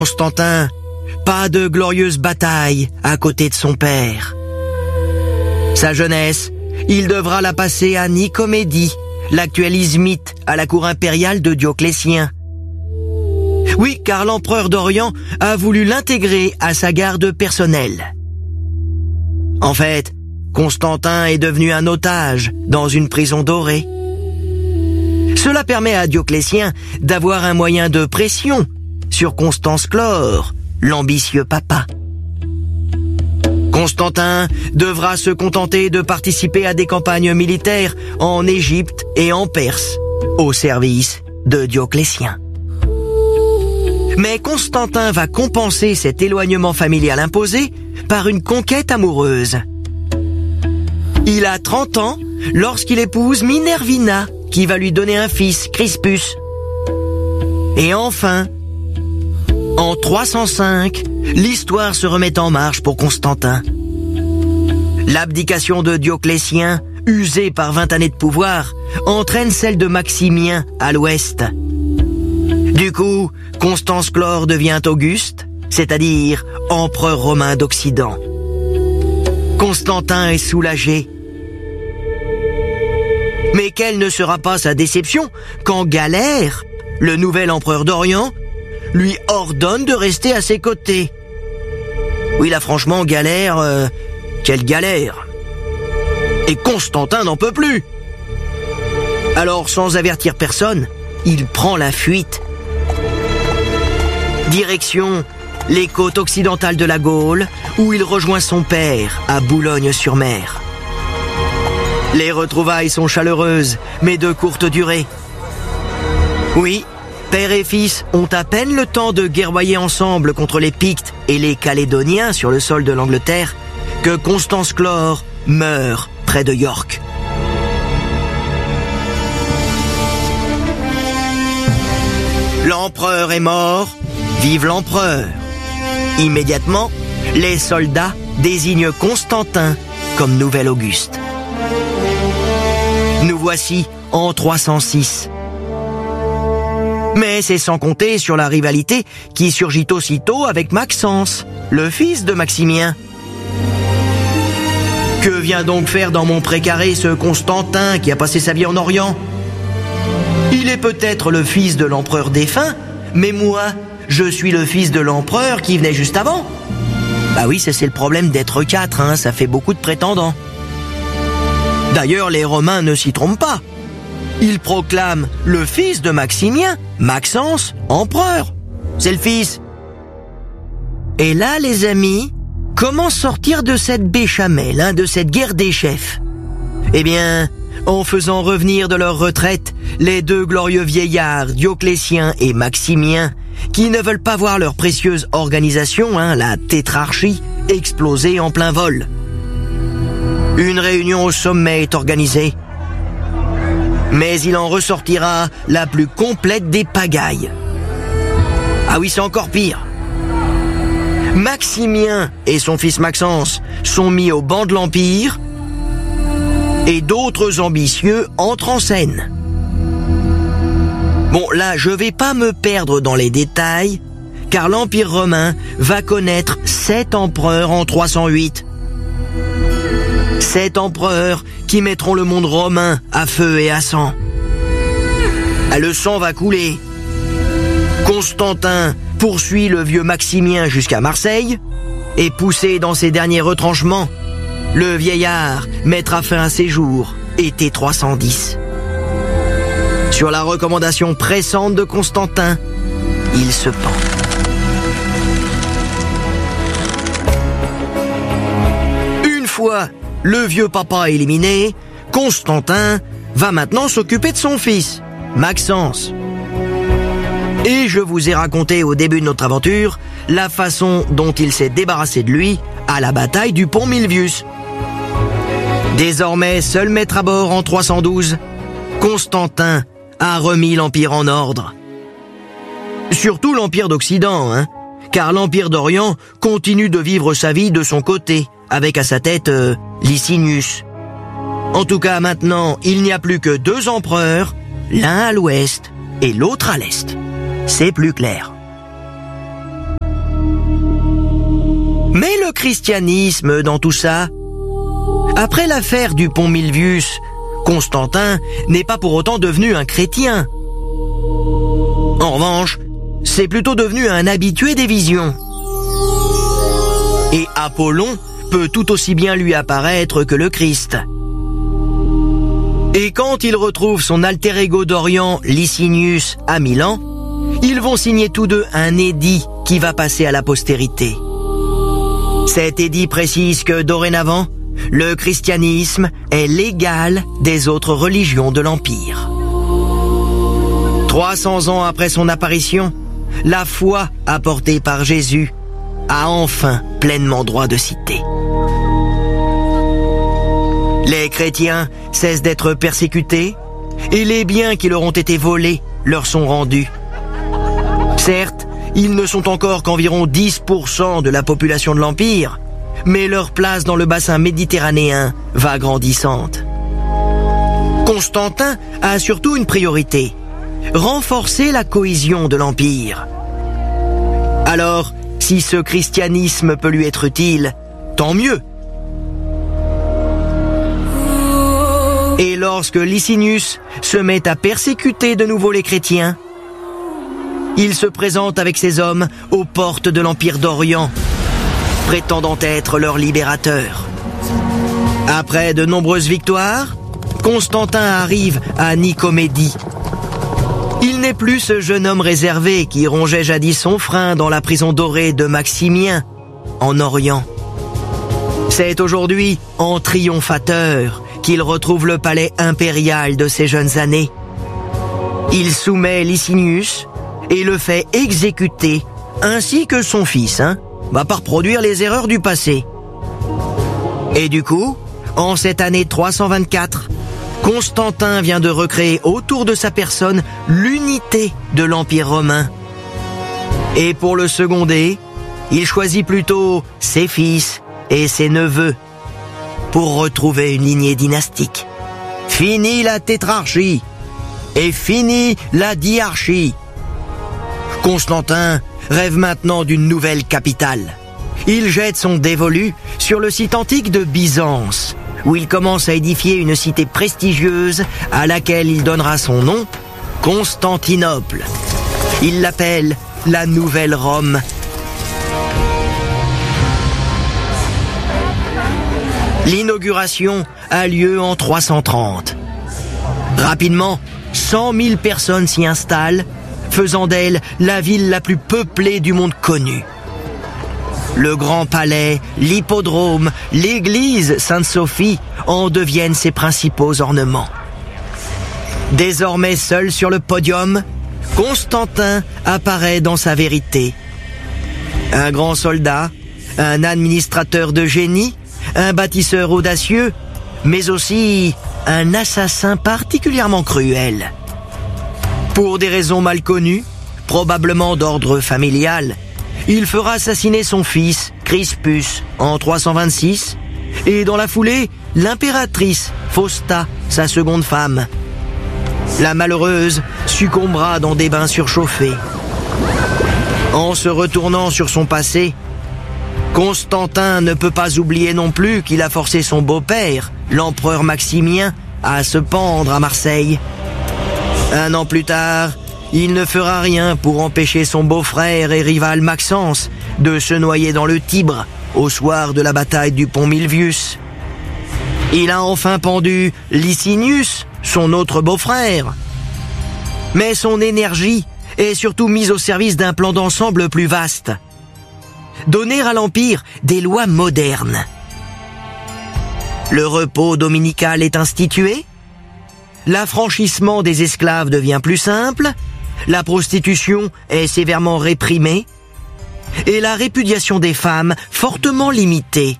Constantin, pas de glorieuse bataille à côté de son père. Sa jeunesse, il devra la passer à Nicomédie, l'actuel Izmite, à la cour impériale de Dioclétien. Oui, car l'empereur d'Orient a voulu l'intégrer à sa garde personnelle. En fait, Constantin est devenu un otage dans une prison dorée. Cela permet à Dioclétien d'avoir un moyen de pression sur Constance Chlore, l'ambitieux papa. Constantin devra se contenter de participer à des campagnes militaires en Égypte et en Perse, au service de Dioclétien. Mais Constantin va compenser cet éloignement familial imposé par une conquête amoureuse. Il a 30 ans lorsqu'il épouse Minervina, qui va lui donner un fils, Crispus. Et enfin, en 305, l'histoire se remet en marche pour Constantin. L'abdication de Dioclétien, usé par 20 années de pouvoir, entraîne celle de Maximien à l'ouest. Du coup, Constance Chlore devient Auguste, c'est-à-dire empereur romain d'Occident. Constantin est soulagé. Mais quelle ne sera pas sa déception quand Galère, le nouvel empereur d'Orient, lui ordonne de rester à ses côtés. Oui, là franchement, Galère, quelle galère. Et Constantin n'en peut plus. Alors, sans avertir personne, il prend la fuite. Direction les côtes occidentales de la Gaule, où il rejoint son père à Boulogne-sur-Mer. Les retrouvailles sont chaleureuses, mais de courte durée. Oui, père et fils ont à peine le temps de guerroyer ensemble contre les Pictes et les Calédoniens sur le sol de l'Angleterre que Constance Chlore meurt près de York. L'empereur est mort, vive l'empereur. Immédiatement, les soldats désignent Constantin comme nouvel Auguste. Nous voici en 306. Mais c'est sans compter sur la rivalité qui surgit aussitôt avec Maxence, le fils de Maximien. Que vient donc faire dans mon précaré ce Constantin qui a passé sa vie en Orient ? Il est peut-être le fils de l'empereur défunt, mais moi, je suis le fils de l'empereur qui venait juste avant. Bah oui, c'est le problème d'être 4, ça fait beaucoup de prétendants. D'ailleurs, les Romains ne s'y trompent pas. Ils proclament le fils de Maximien, Maxence, empereur. C'est le fils. Et là, les amis, comment sortir de cette béchamel, de cette guerre des chefs ? Eh bien, en faisant revenir de leur retraite les deux glorieux vieillards, Dioclétien et Maximien, qui ne veulent pas voir leur précieuse organisation, la tétrarchie, exploser en plein vol. Une réunion au sommet est organisée. Mais il en ressortira la plus complète des pagailles. Ah oui, c'est encore pire. Maximien et son fils Maxence sont mis au banc de l'Empire et d'autres ambitieux entrent en scène. Bon, là, je vais pas me perdre dans les détails, car l'Empire romain va connaître 7 empereurs en 308. 7 empereurs qui mettront le monde romain à feu et à sang. Le sang va couler. Constantin poursuit le vieux Maximien jusqu'à Marseille, et poussé dans ses derniers retranchements, le vieillard mettra fin à ses jours, été 310. Sur la recommandation pressante de Constantin, il se pend. Une fois le vieux papa éliminé, Constantin va maintenant s'occuper de son fils, Maxence. Et je vous ai raconté au début de notre aventure la façon dont il s'est débarrassé de lui à la bataille du pont Milvius. Désormais seul maître à bord en 312, Constantin a remis l'Empire en ordre. Surtout l'Empire d'Occident, car l'Empire d'Orient continue de vivre sa vie de son côté, avec à sa tête Licinius. En tout cas, maintenant, il n'y a plus que 2 empereurs, l'un à l'ouest et l'autre à l'est. C'est plus clair. le christianisme dans tout ça? Après l'affaire du pont Milvius, Constantin n'est pas pour autant devenu un chrétien. En revanche, c'est plutôt devenu un habitué des visions. Et Apollon peut tout aussi bien lui apparaître que le Christ. Et quand il retrouve son alter ego d'Orient, Licinius, à Milan, ils vont signer tous deux un édit qui va passer à la postérité. Cet édit précise que dorénavant, le christianisme est l'égal des autres religions de l'Empire. 300 ans après son apparition, la foi apportée par Jésus a enfin pleinement droit de citer. Les chrétiens cessent d'être persécutés et les biens qui leur ont été volés leur sont rendus. Certes, ils ne sont encore qu'environ 10% de la population de l'Empire, mais leur place dans le bassin méditerranéen va grandissante. Constantin a surtout une priorité: renforcer la cohésion de l'Empire. Alors, si ce christianisme peut lui être utile, tant mieux. Et lorsque Licinius se met à persécuter de nouveau les chrétiens, il se présente avec ses hommes aux portes de l'Empire d'Orient, prétendant être leur libérateur. Après de nombreuses victoires, Constantin arrive à Nicomédie. Il n'est plus ce jeune homme réservé qui rongeait jadis son frein dans la prison dorée de Maximien, en Orient. C'est aujourd'hui en triomphateur qu'il retrouve le palais impérial de ses jeunes années. Il soumet Licinius et le fait exécuter, ainsi que son fils, par reproduire les erreurs du passé. Et du coup, en cette année 324, Constantin vient de recréer autour de sa personne l'unité de l'Empire romain. Et pour le seconder, il choisit plutôt ses fils et ses neveux pour retrouver une lignée dynastique. Fini la tétrarchie et fini la diarchie. Constantin rêve maintenant d'une nouvelle capitale. Il jette son dévolu sur le site antique de Byzance, où il commence à édifier une cité prestigieuse à laquelle il donnera son nom, Constantinople. Il l'appelle la Nouvelle Rome. L'inauguration a lieu en 330. Rapidement, 100 000 personnes s'y installent, faisant d'elle la ville la plus peuplée du monde connu. Le grand palais, l'hippodrome, l'église Sainte-Sophie en deviennent ses principaux ornements. Désormais seul sur le podium, Constantin apparaît dans sa vérité. Un grand soldat, un administrateur de génie, un bâtisseur audacieux, mais aussi un assassin particulièrement cruel. Pour des raisons mal connues, probablement d'ordre familial, il fera assassiner son fils, Crispus, en 326, et dans la foulée, l'impératrice Fausta, sa seconde femme. La malheureuse succombera dans des bains surchauffés. En se retournant sur son passé, Constantin ne peut pas oublier non plus qu'il a forcé son beau-père, l'empereur Maximien, à se pendre à Marseille. 1 an plus tard, il ne fera rien pour empêcher son beau-frère et rival Maxence de se noyer dans le Tibre au soir de la bataille du pont Milvius. Il a enfin pendu Licinius, son autre beau-frère. Mais son énergie est surtout mise au service d'un plan d'ensemble plus vaste. Donner à l'Empire des lois modernes. Le repos dominical est institué, l'affranchissement des esclaves devient plus simple, la prostitution est sévèrement réprimée et la répudiation des femmes fortement limitée.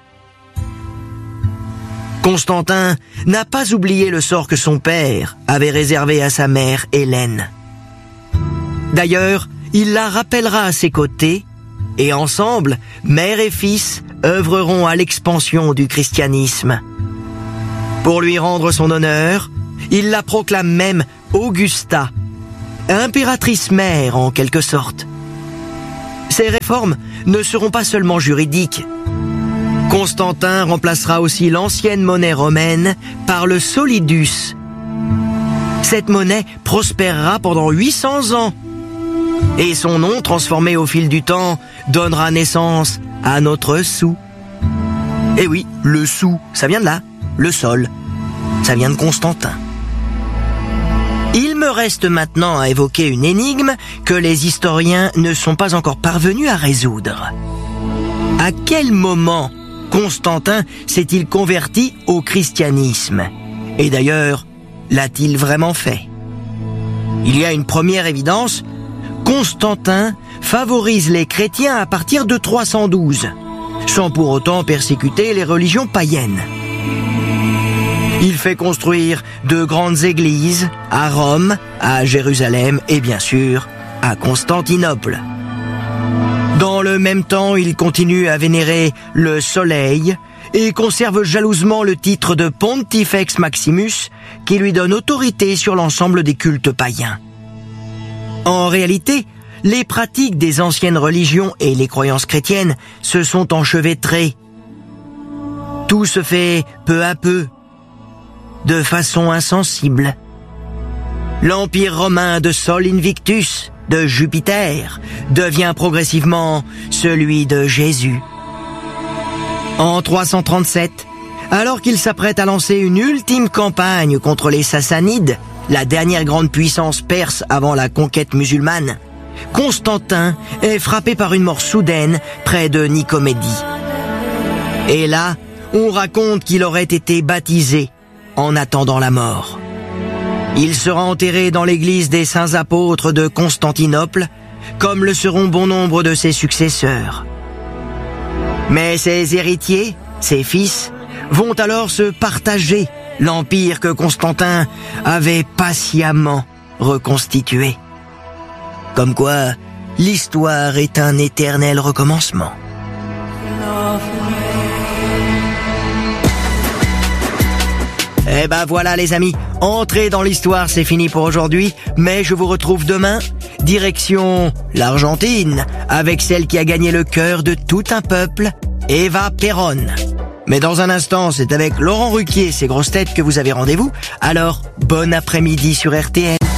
Constantin n'a pas oublié le sort que son père avait réservé à sa mère Hélène. D'ailleurs, il la rappellera à ses côtés et ensemble, mère et fils œuvreront à l'expansion du christianisme. Pour lui rendre son honneur, il la proclame même Augusta, impératrice mère en quelque sorte. Ces réformes ne seront pas seulement juridiques. Constantin remplacera aussi l'ancienne monnaie romaine par le solidus. Cette monnaie prospérera pendant 800 ans. Et son nom, transformé au fil du temps, donnera naissance à notre sou. Et oui, le sou, ça vient de là, le sol. Ça vient de Constantin. Il me reste maintenant à évoquer une énigme que les historiens ne sont pas encore parvenus à résoudre. À quel moment Constantin s'est-il converti au christianisme? Et d'ailleurs, l'a-t-il vraiment fait? Il y a une première évidence. Constantin favorise les chrétiens à partir de 312, sans pour autant persécuter les religions païennes. Il fait construire de grandes églises à Rome, à Jérusalem et bien sûr à Constantinople. Dans le même temps, il continue à vénérer le soleil et conserve jalousement le titre de Pontifex Maximus qui lui donne autorité sur l'ensemble des cultes païens. En réalité, les pratiques des anciennes religions et les croyances chrétiennes se sont enchevêtrées. Tout se fait peu à peu, de façon insensible. L'Empire romain de Sol Invictus, de Jupiter, devient progressivement celui de Jésus. En 337, alors qu'il s'apprête à lancer une ultime campagne contre les Sassanides, la dernière grande puissance perse avant la conquête musulmane, Constantin est frappé par une mort soudaine près de Nicomédie. Et là, on raconte qu'il aurait été baptisé en attendant la mort. Il sera enterré dans l'église des Saints Apôtres de Constantinople, comme le seront bon nombre de ses successeurs. Mais ses héritiers, ses fils, vont alors se partager l'empire que Constantin avait patiemment reconstitué. Comme quoi, l'histoire est un éternel recommencement. Eh ben voilà les amis, entrer dans l'histoire c'est fini pour aujourd'hui, mais je vous retrouve demain, direction l'Argentine, avec celle qui a gagné le cœur de tout un peuple, Eva Perón. Mais dans un instant, c'est avec Laurent Ruquier, ses grosses têtes que vous avez rendez-vous, alors bon après-midi sur RTL.